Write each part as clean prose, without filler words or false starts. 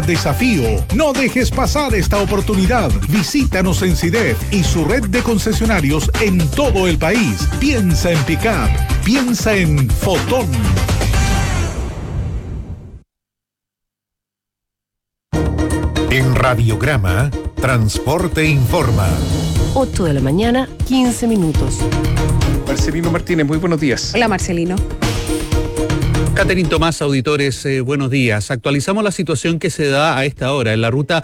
Desafío. No dejes pasar esta oportunidad. Visítanos en CIDEF y su red de concesionarios en todo el país. Piensa en pick-up. Piensa en Fotón. En Radiograma, Transporte Informa. 8 de la mañana, 15 minutos. Marcelino Martínez, muy buenos días. Hola, Marcelino. Catherine Tomás, auditores, buenos días. Actualizamos la situación que se da a esta hora en la ruta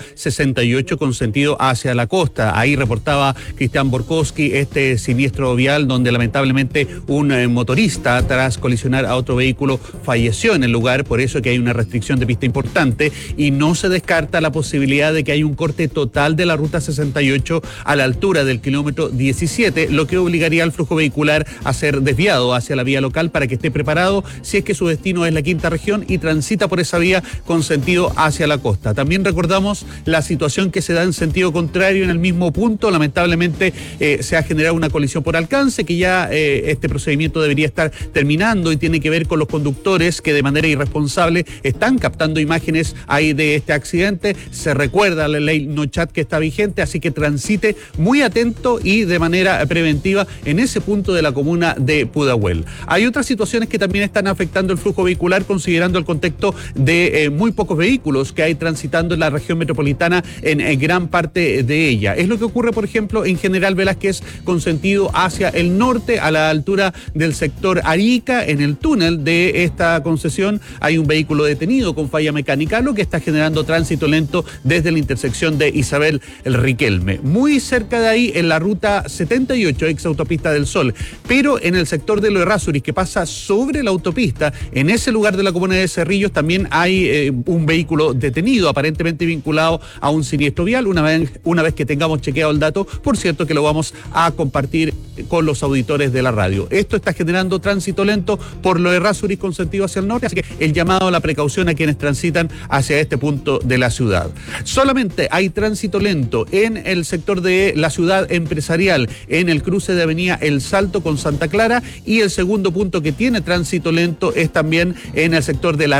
68 con sentido hacia la costa. Ahí reportaba Cristian Borkowski este siniestro vial donde lamentablemente un motorista, tras colisionar a otro vehículo, falleció en el lugar. Por eso que hay una restricción de pista importante y no se descarta la posibilidad de que haya un corte total de la ruta 68 a la altura del kilómetro 17, lo que obligaría al flujo vehicular a ser desviado hacia la vía local para que esté preparado si es que su destino es la quinta región y transita por esa vía con sentido hacia la costa. También recordamos la situación que se da en sentido contrario en el mismo punto. Lamentablemente se ha generado una colisión por alcance que ya este procedimiento debería estar terminando y tiene que ver con los conductores que de manera irresponsable están captando imágenes ahí de este accidente. Se recuerda la ley No Chat que está vigente, así que transite muy atento y de manera preventiva en ese punto de la comuna de Pudahuel. Hay otras situaciones que también están afectando el flujo vehicular, considerando el contexto de muy pocos vehículos que hay transitando en la región metropolitana en gran parte de ella. Es lo que ocurre, por ejemplo, en General Velázquez con sentido hacia el norte, a la altura del sector Arica. En el túnel de esta concesión hay un vehículo detenido con falla mecánica, lo que está generando tránsito lento desde la intersección de Isabel el Riquelme. Muy cerca de ahí, en la ruta 78, ex autopista del Sol, pero en el sector de Los Errázuriz, que pasa sobre la autopista, en ese lugar de la comuna de Cerrillos también hay un vehículo detenido, aparentemente vinculado a un siniestro vial. Una vez que tengamos chequeado el dato, por cierto que lo vamos a compartir con los auditores de la radio. Esto está generando tránsito lento por Los Errázuriz con sentido hacia el norte, así que el llamado a la precaución a quienes transitan hacia este punto de la ciudad. Solamente hay tránsito lento en el sector de la ciudad empresarial, en el cruce de avenida El Salto con Santa Clara, y el segundo punto que tiene tránsito lento es también en el sector de la